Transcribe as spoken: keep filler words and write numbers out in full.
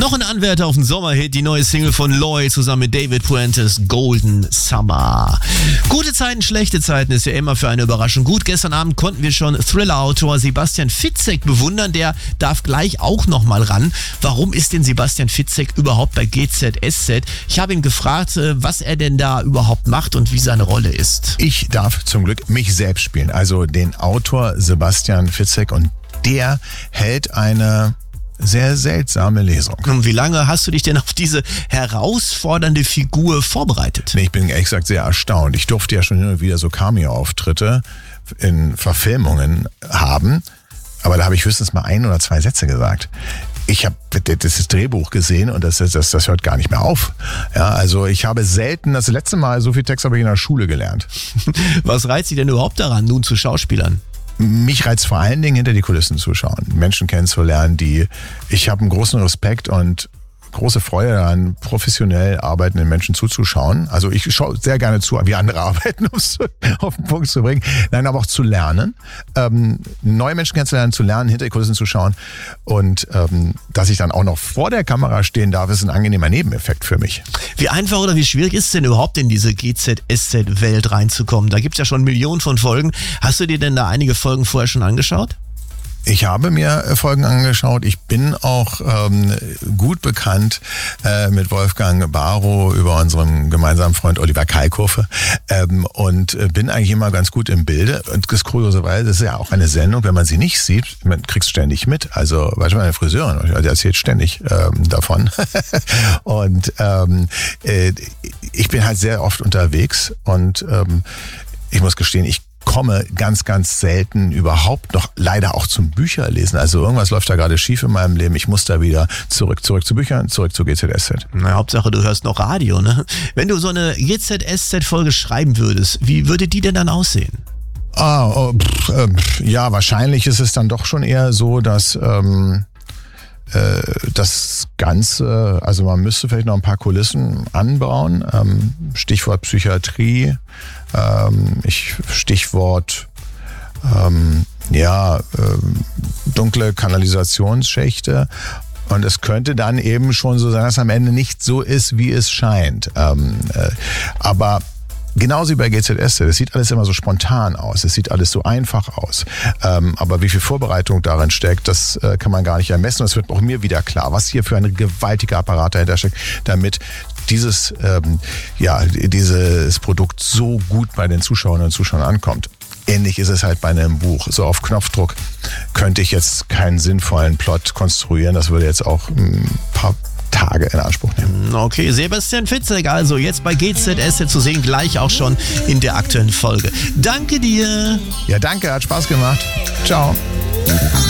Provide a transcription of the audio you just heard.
Noch ein Anwärter auf den Sommerhit, die neue Single von Loy zusammen mit David Puentes, Golden Summer. Gute Zeiten, schlechte Zeiten ist ja immer für eine Überraschung gut. Gestern Abend konnten wir schon Thriller-Autor Sebastian Fitzek bewundern. Der darf gleich auch nochmal ran. Warum ist denn Sebastian Fitzek überhaupt bei G Z S Z? Ich habe ihn gefragt, was er denn da überhaupt macht und wie seine Rolle ist. Ich darf zum Glück mich selbst spielen, also den Autor Sebastian Fitzek, und der hält eine sehr seltsame Lesung. Und wie lange hast du dich denn auf diese herausfordernde Figur vorbereitet? Ich bin ehrlich gesagt sehr erstaunt. Ich durfte ja schon hin und wieder so Cameo-Auftritte in Verfilmungen haben, aber da habe ich höchstens mal ein oder zwei Sätze gesagt. Ich habe das Drehbuch gesehen und das, das, das hört gar nicht mehr auf. Ja, also ich habe selten, das letzte Mal, so viel Text habe ich in der Schule gelernt. Was reizt dich denn überhaupt daran, nun zu Schauspielern? Mich reizt vor allen Dingen, hinter die Kulissen zu schauen, Menschen kennenzulernen, die, ich habe einen großen Respekt und große Freude daran, professionell arbeitenden Menschen zuzuschauen. Also ich schaue sehr gerne zu, wie andere arbeiten, um es auf den Punkt zu bringen. Nein, aber auch zu lernen, ähm, neue Menschen kennenzulernen, zu lernen, hinter die Kulissen zu schauen. Und ähm, dass ich dann auch noch vor der Kamera stehen darf, ist ein angenehmer Nebeneffekt für mich. Wie einfach oder wie schwierig ist es denn überhaupt in diese G Z S Z-Welt reinzukommen? Da gibt es ja schon Millionen von Folgen. Hast du dir denn da einige Folgen vorher schon angeschaut? Ich habe mir Folgen angeschaut. Ich bin auch ähm, gut bekannt äh, mit Wolfgang Barrow über unseren gemeinsamen Freund Oliver Kalkofe ähm, und äh, bin eigentlich immer ganz gut im Bilde. Und das kurioserweise, das ist ja auch eine Sendung, wenn man sie nicht sieht, man kriegt es ständig mit. Also, weißt du, meine Friseurin, die erzählt ständig ähm, davon. und ähm, äh, ich bin halt sehr oft unterwegs und ähm, ich muss gestehen, ich komme ganz, ganz selten überhaupt noch leider auch zum Bücherlesen. Also irgendwas läuft da gerade schief in meinem Leben. Ich muss da wieder zurück, zurück zu Büchern, zurück zu G Z S Z. Na, Hauptsache, du hörst noch Radio, ne? Wenn du so eine G Z S Z-Folge schreiben würdest, wie würde die denn dann aussehen? Ah, oh, pff, äh, ja, wahrscheinlich ist es dann doch schon eher so, dass ähm, äh, das Ganze, also man müsste vielleicht noch ein paar Kulissen anbauen. Ähm, Stichwort Psychiatrie. Ähm, ich, Stichwort ähm, ja, ähm, dunkle Kanalisationsschächte. Und es könnte dann eben schon so sein, dass am Ende nicht so ist, wie es scheint. Ähm, äh, aber genauso wie bei G Z S Z, es sieht alles immer so spontan aus, es sieht alles so einfach aus. Ähm, aber wie viel Vorbereitung darin steckt, das äh, kann man gar nicht ermessen. Und es wird auch mir wieder klar, was hier für ein gewaltiger Apparat dahinter steckt, damit dieses, ähm, ja, dieses Produkt so gut bei den Zuschauerinnen und Zuschauern ankommt. Ähnlich ist es halt bei einem Buch. So auf Knopfdruck könnte ich jetzt keinen sinnvollen Plot konstruieren. Das würde jetzt auch ein paar Tage in Anspruch nehmen. Okay, Sebastian Fitzek also jetzt bei G Z S Z zu sehen, gleich auch schon in der aktuellen Folge. Danke dir. Ja, danke, hat Spaß gemacht. Ciao.